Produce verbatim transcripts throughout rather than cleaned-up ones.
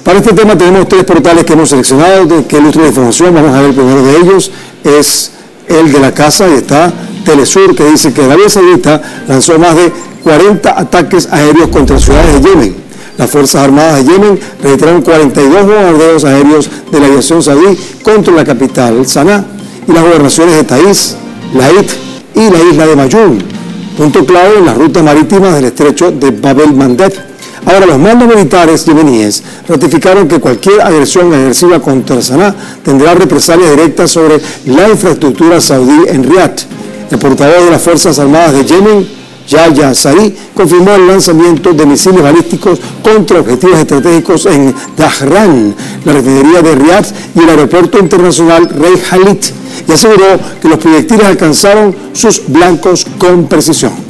Para este tema tenemos tres portales que hemos seleccionado, de que ilustran la información. Vamos a ver el primero de ellos, es el de la casa, y está Telesur, que dice que Arabia Saudita lanzó más de cuarenta ataques aéreos contra ciudades de Yemen. Las Fuerzas Armadas de Yemen registraron cuarenta y dos bombardeos aéreos de la aviación saudí contra la capital, Sanaa, y las gobernaciones de Taiz, Laid y la isla de Mayún, punto clave en las rutas marítimas del estrecho de Bab el-Mandeb. Ahora, los mandos militares yemeníes ratificaron que cualquier agresión agresiva contra Sanaa tendrá represalias directas sobre la infraestructura saudí en Riad. El portavoz de las Fuerzas Armadas de Yemen, Yahya Sari, confirmó el lanzamiento de misiles balísticos contra objetivos estratégicos en Dhahran, la refinería de Riad y el aeropuerto internacional Rey Khalid, y aseguró que los proyectiles alcanzaron sus blancos con precisión.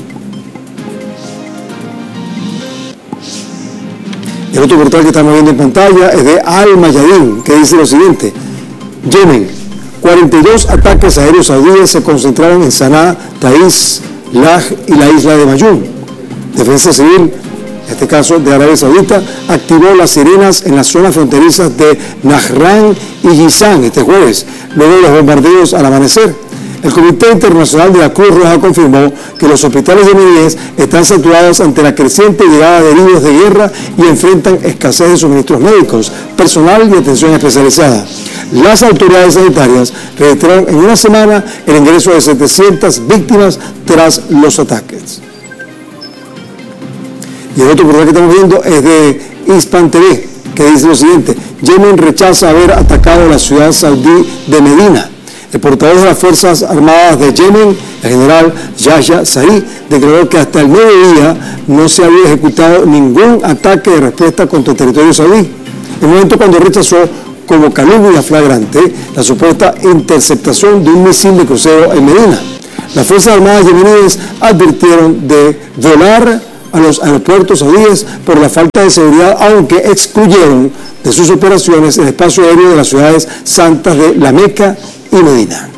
El otro portal que estamos viendo en pantalla es de Al Mayadin, que dice lo siguiente: Yemen, cuarenta y dos ataques aéreos saudíes se concentraron en Sanaa, Taiz, Laj y la isla de Mayún. Defensa Civil, en este caso de Arabia Saudita, activó las sirenas en las zonas fronterizas de Nahran y Jizán este jueves, luego de los bombardeos al amanecer. El Comité Internacional de la Cruz Roja confirmó que los hospitales yemeníes están saturados ante la creciente llegada de heridos de guerra y enfrentan escasez de suministros médicos, personal y atención especializada. Las autoridades sanitarias registraron en una semana el ingreso de setecientas víctimas tras los ataques. Y el otro portal que estamos viendo es de Hispan T V, que dice lo siguiente: Yemen rechaza haber atacado la ciudad saudí de Medina. El portavoz de las Fuerzas Armadas de Yemen, el general Yahya Sari, declaró que hasta el mediodía no se había ejecutado ningún ataque de respuesta contra el territorio saudí, en el momento cuando rechazó como calumnia flagrante la supuesta interceptación de un misil de crucero en Medina. Las Fuerzas Armadas yemeníes advirtieron de volar a los aeropuertos saudíes por la falta de seguridad, aunque excluyeron de sus operaciones el espacio aéreo de las ciudades santas de La Meca y Medina.